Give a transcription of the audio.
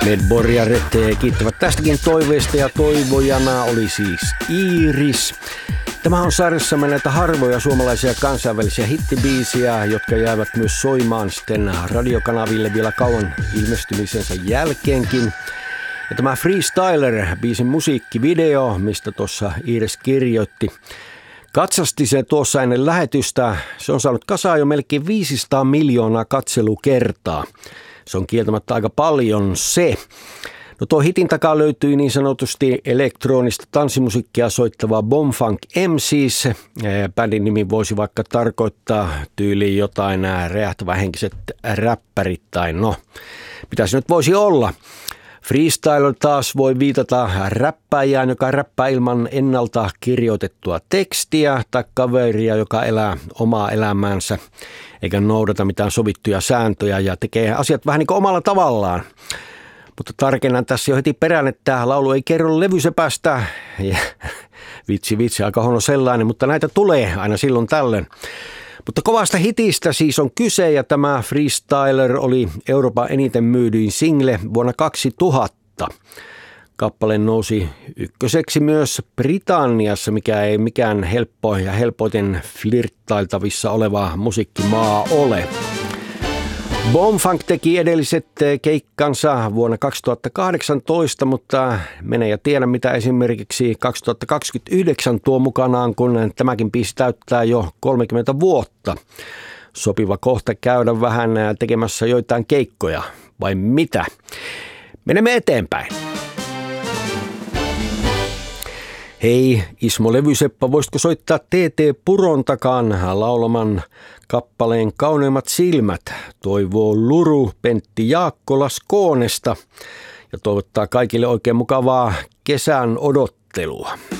Medborgaret kiittävät tästäkin toiveesta ja toivojana oli siis Iiris. Tämä on sarjassamme näitä harvoja suomalaisia kansainvälisiä hittibiisiä, jotka jäävät myös soimaan sitten radiokanaville vielä kauan ilmestymisensä jälkeenkin. Ja tämä Freestyler-biisin musiikkivideo, mistä tuossa Iiris kirjoitti, katsasti se tuossa ennen lähetystä. Se on saanut kasaan jo melkein 500 miljoonaa katselukertaa. Se on kieltämättä aika paljon se. No tuo hitin takaa löytyi niin sanotusti elektronista tanssimusiikkia soittava Bomfunk MCs. Bändin nimi voisi vaikka tarkoittaa tyyliin jotain räjähtävähenkiset räppärit tai no, mitä se nyt voisi olla. Freestyler taas voi viitata räppäjään, joka räppää ilman ennalta kirjoitettua tekstiä, tai kaveria, joka elää omaa elämäänsä eikä noudata mitään sovittuja sääntöjä ja tekee asiat vähän niin kuin omalla tavallaan. Mutta tarkennan tässä jo heti perään, että laulu ei kerro levysepästä. Vitsi, aika huono sellainen, mutta näitä tulee aina silloin tällöin. Mutta kovasta hitistä siis on kyse ja tämä Freestyler oli Euroopan eniten myydyin single vuonna 2000. Kappale nousi ykköseksi myös Britanniassa, mikä ei mikään helppo ja helpoiten flirttailtavissa oleva musiikkimaa ole. Bomfunk teki edelliset keikkansa vuonna 2018, mutta mene ja tiedä mitä esimerkiksi 2029 tuo mukanaan, kun tämäkin biisi täyttää jo 30 vuotta. Sopiva kohta käydä vähän tekemässä joitain keikkoja, vai mitä? Menemme eteenpäin. Hei, Ismo Levyseppä, voisitko soittaa TT Puron takaan laulaman kappaleen Kauneimmat silmät, toivoo Luru Pentti Jaakkola Skoonesta ja toivottaa kaikille oikein mukavaa kesän odottelua.